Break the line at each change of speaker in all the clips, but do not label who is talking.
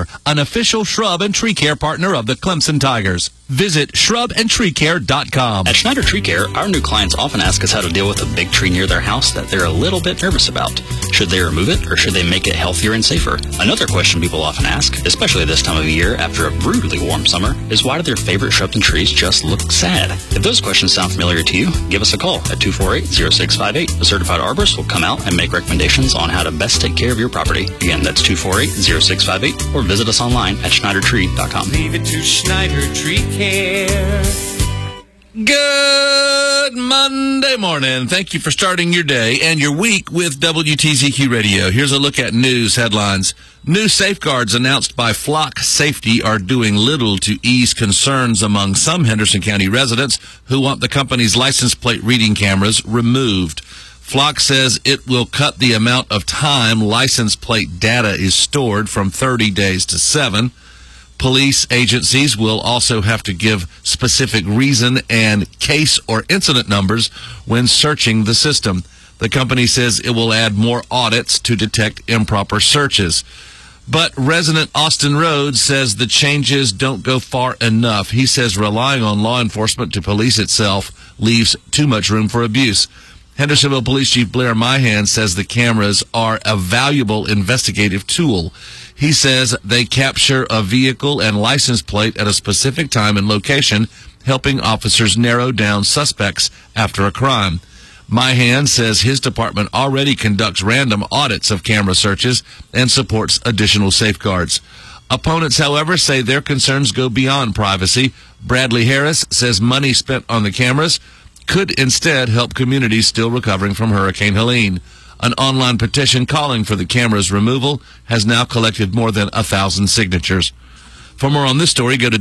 Care, an official shrub and tree care partner of the Clemson Tigers. Visit shrubandtreecare.com.
At Schneider Tree Care, our new clients often ask us how to deal with a big tree near their house that they're a little bit nervous about. Should they remove it, or should they make it healthier and safer? Another question people often ask, especially this time of year after a brutally warm summer, is why do their favorite shrubs and trees just look sad? If those questions sound familiar to you, give us a call at 248-0658. A certified arborist will come out and make recommendations on how to best take care of your property. Again, that's 248-0658, or visit us online at schneidertree.com.
Leave it to Schneider Tree Care.
Good Monday morning. Thank you for starting your day and your week with WTZQ Radio. Here's a look at news headlines. New safeguards announced by Flock Safety are doing little to ease concerns among some Henderson County residents who want the company's license plate reading cameras removed. Flock says it will cut the amount of time license plate data is stored from 30 days to 7. Police agencies will also have to give specific reason and case or incident numbers when searching the system. The company says it will add more audits to detect improper searches. But resident Austin Rhodes says the changes don't go far enough. He says relying on law enforcement to police itself leaves too much room for abuse. Hendersonville Police Chief Blair Myhan says the cameras are a valuable investigative tool. He says they capture a vehicle and license plate at a specific time and location, helping officers narrow down suspects after a crime. Myhan says his department already conducts random audits of camera searches and supports additional safeguards. Opponents, however, say their concerns go beyond privacy. Bradley Harris says money spent on the cameras could instead help communities still recovering from Hurricane Helene. An online petition calling for the camera's removal has now collected more than 1,000 signatures. For more on this story, go to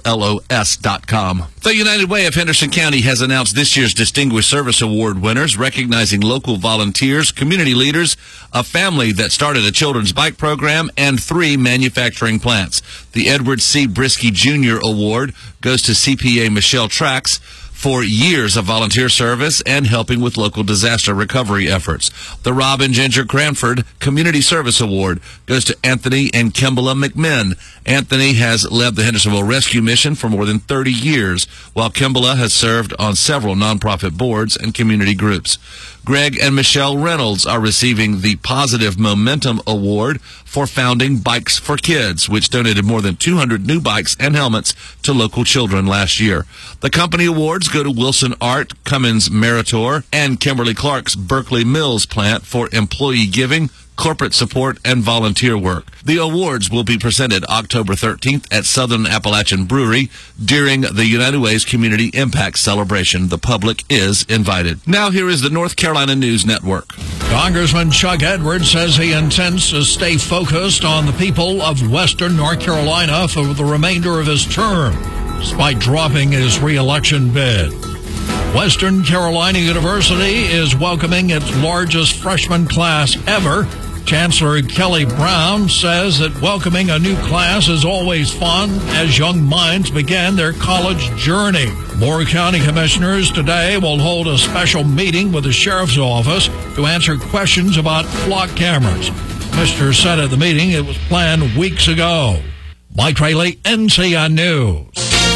WLOS.com. The United Way of Henderson County has announced this year's Distinguished Service Award winners, recognizing local volunteers, community leaders, a family that started a children's bike program, and 3 manufacturing plants. The Edward C. Brisky Jr. Award goes to CPA Michelle Trax for years of volunteer service and helping with local disaster recovery efforts. The Rob and Ginger Cranford Community Service Award goes to Anthony and Kimball McMinn. Anthony has led the Hendersonville Rescue Mission for more than 30 years, while Kimball has served on several nonprofit boards and community groups. Greg and Michelle Reynolds are receiving the Positive Momentum Award for founding Bikes for Kids, which donated more than 200 new bikes and helmets to local children last year. The company awards go to Wilson Art, Cummins Meritor, and Kimberly Clark's Berkeley Mills plant for employee giving, corporate support, and volunteer work. The awards will be presented October 13th at Southern Appalachian Brewery during the United Way's Community Impact Celebration. The public is invited. Now here is the North Carolina News Network.
Congressman Chuck Edwards says he intends to stay focused on the people of Western North Carolina for the remainder of his term, despite dropping his re-election bid. Western Carolina University is welcoming its largest freshman class ever. Chancellor Kelly Brown says that welcoming a new class is always fun as young minds begin their college journey. Moore County Commissioners today will hold a special meeting with the Sheriff's Office to answer questions about flock cameras. Commissioner said at the meeting it was planned weeks ago. Mike Rayleigh, NCN News.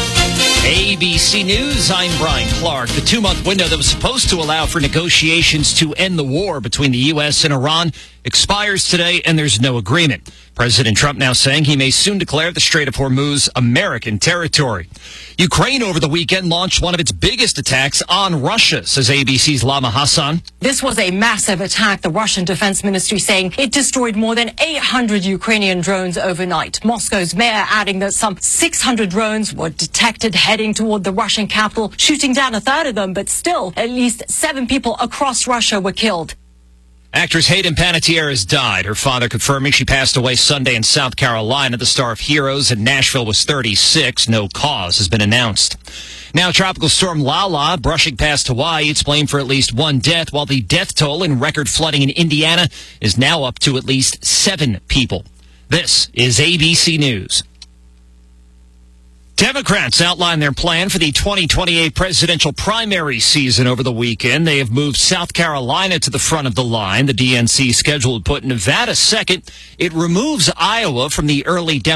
ABC News, I'm Brian Clark. The 2-month window that was supposed to allow for negotiations to end the war between the U.S. and Iran expires today, and there's no agreement. President Trump now saying he may soon declare the Strait of Hormuz American territory. Ukraine over the weekend launched one of its biggest attacks on Russia, says ABC's Lama Hassan.
This was a massive attack, the Russian Defense Ministry saying it destroyed more than 800 Ukrainian drones overnight. Moscow's mayor adding that some 600 drones were detected heading toward the Russian capital, shooting down a third of them, but still at least 7 people across Russia were killed.
Actress Hayden Panettiere has died. Her father confirming she passed away Sunday in South Carolina. The star of Heroes in Nashville was 36. No cause has been announced. Now, Tropical Storm Lala brushing past Hawaii. It's blamed for at least 1 death, while the death toll in record flooding in Indiana is now up to at least 7 people. This is ABC News. Democrats outlined their plan for the 2028 presidential primary season over the weekend. They have moved South Carolina to the front of the line. The DNC schedule would put Nevada second. It removes Iowa from the early